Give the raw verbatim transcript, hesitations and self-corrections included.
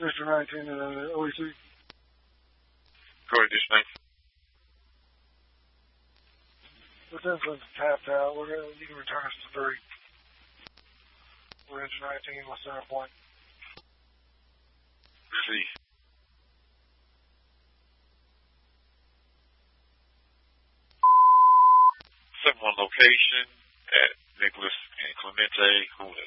District nineteen, uh, O E C. Go ahead, District nineteen. This insulin's tapped out. We're gonna, you can return us to three. We're engine nineteen, what's center point? See. seven one location at Nicholas and Clemente, who